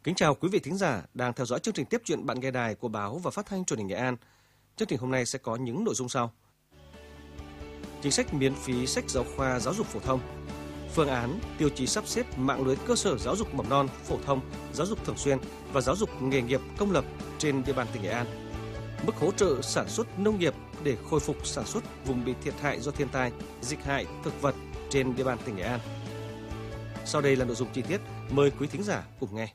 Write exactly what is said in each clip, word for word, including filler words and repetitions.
Kính chào quý vị thính giả đang theo dõi chương trình Tiếp chuyện bạn nghe đài của Báo và Phát thanh Truyền hình Nghệ An. Chương trình hôm nay sẽ có những nội dung sau: chính sách miễn phí sách giáo khoa giáo dục phổ thông, phương án tiêu chí sắp xếp mạng lưới cơ sở giáo dục mầm non, phổ thông, giáo dục thường xuyên và giáo dục nghề nghiệp công lập trên địa bàn tỉnh Nghệ An, mức hỗ trợ sản xuất nông nghiệp để khôi phục sản xuất vùng bị thiệt hại do thiên tai, dịch hại thực vật trên địa bàn tỉnh Nghệ An. Sau đây là nội dung chi tiết, mời quý thính giả cùng nghe.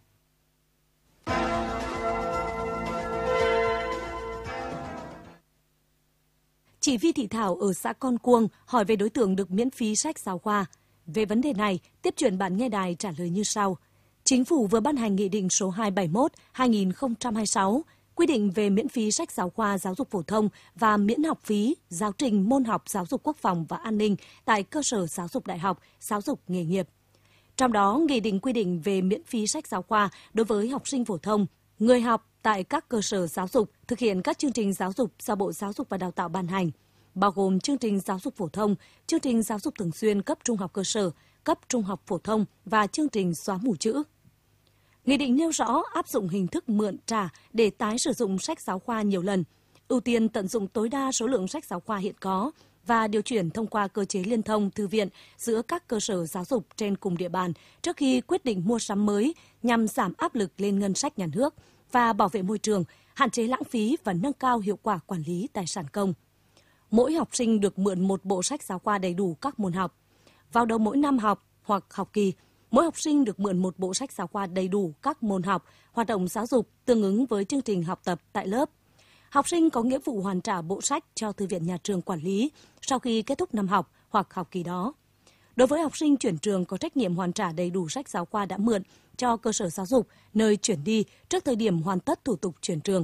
Chị Vi Thị Thảo ở xã Con Cuông hỏi về đối tượng được miễn phí sách giáo khoa. Về vấn đề này, Tiếp chuyện bạn nghe đài trả lời như sau. Chính phủ vừa ban hành Nghị định số hai trăm bảy mươi mốt trên hai nghìn không trăm hai mươi sáu quy định về miễn phí sách giáo khoa giáo dục phổ thông và miễn học phí giáo trình môn học giáo dục quốc phòng và an ninh tại cơ sở giáo dục đại học, giáo dục nghề nghiệp. Trong đó, Nghị định quy định về miễn phí sách giáo khoa đối với học sinh phổ thông, người học tại các cơ sở giáo dục thực hiện các chương trình giáo dục do Bộ Giáo dục và Đào tạo ban hành, bao gồm chương trình giáo dục phổ thông, chương trình giáo dục thường xuyên cấp trung học cơ sở, cấp trung học phổ thông và chương trình xóa mù chữ. Nghị định nêu rõ áp dụng hình thức mượn trả để tái sử dụng sách giáo khoa nhiều lần, ưu tiên tận dụng tối đa số lượng sách giáo khoa hiện có và điều chuyển thông qua cơ chế liên thông thư viện giữa các cơ sở giáo dục trên cùng địa bàn trước khi quyết định mua sắm mới nhằm giảm áp lực lên ngân sách nhà nước và bảo vệ môi trường, hạn chế lãng phí và nâng cao hiệu quả quản lý tài sản công. Mỗi học sinh được mượn một bộ sách giáo khoa đầy đủ các môn học. Vào đầu mỗi năm học hoặc học kỳ, mỗi học sinh được mượn một bộ sách giáo khoa đầy đủ các môn học, hoạt động giáo dục tương ứng với chương trình học tập tại lớp. Học sinh có nghĩa vụ hoàn trả bộ sách cho thư viện nhà trường quản lý sau khi kết thúc năm học hoặc học kỳ đó. Đối với học sinh chuyển trường có trách nhiệm hoàn trả đầy đủ sách giáo khoa đã mượn cho cơ sở giáo dục nơi chuyển đi trước thời điểm hoàn tất thủ tục chuyển trường.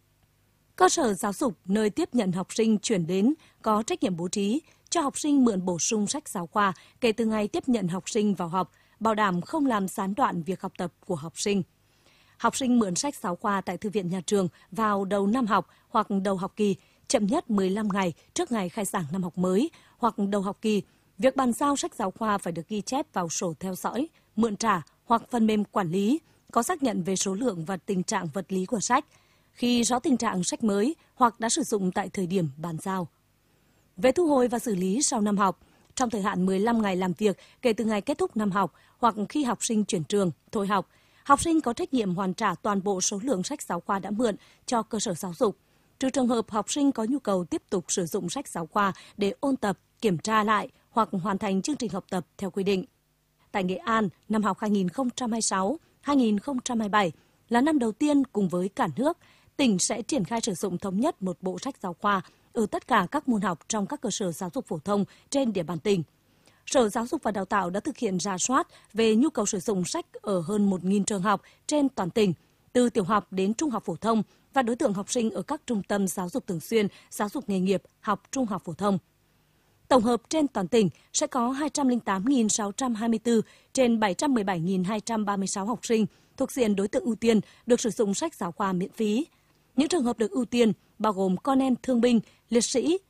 Cơ sở giáo dục nơi tiếp nhận học sinh chuyển đến có trách nhiệm bố trí cho học sinh mượn bổ sung sách giáo khoa kể từ ngày tiếp nhận học sinh vào học, bảo đảm không làm gián đoạn việc học tập của học sinh. Học sinh mượn sách giáo khoa tại thư viện nhà trường vào đầu năm học hoặc đầu học kỳ, chậm nhất mười lăm ngày trước ngày khai giảng năm học mới hoặc đầu học kỳ. Việc bàn giao sách giáo khoa phải được ghi chép vào sổ theo dõi, mượn trả hoặc phần mềm quản lý, có xác nhận về số lượng và tình trạng vật lý của sách, khi rõ tình trạng sách mới hoặc đã sử dụng tại thời điểm bàn giao. Về thu hồi và xử lý sau năm học, trong thời hạn mười lăm ngày làm việc kể từ ngày kết thúc năm học hoặc khi học sinh chuyển trường, thôi học, học sinh có trách nhiệm hoàn trả toàn bộ số lượng sách giáo khoa đã mượn cho cơ sở giáo dục, trừ trường hợp học sinh có nhu cầu tiếp tục sử dụng sách giáo khoa để ôn tập, kiểm tra lại hoặc hoàn thành chương trình học tập theo quy định. Tại Nghệ An, năm học hai nghìn không trăm hai mươi sáu hai nghìn không trăm hai mươi bảy là năm đầu tiên cùng với cả nước, tỉnh sẽ triển khai sử dụng thống nhất một bộ sách giáo khoa ở tất cả các môn học trong các cơ sở giáo dục phổ thông trên địa bàn tỉnh. Sở Giáo dục và Đào tạo đã thực hiện rà soát về nhu cầu sử dụng sách ở hơn một nghìn trường học trên toàn tỉnh, từ tiểu học đến trung học phổ thông và đối tượng học sinh ở các trung tâm giáo dục thường xuyên, giáo dục nghề nghiệp, học trung học phổ thông. Tổng hợp trên toàn tỉnh sẽ có hai trăm lẻ tám nghìn sáu trăm hai mươi tư trên bảy trăm mười bảy nghìn hai trăm ba mươi sáu học sinh thuộc diện đối tượng ưu tiên được sử dụng sách giáo khoa miễn phí. Những trường hợp được ưu tiên bao gồm con em thương binh, liệt sĩ,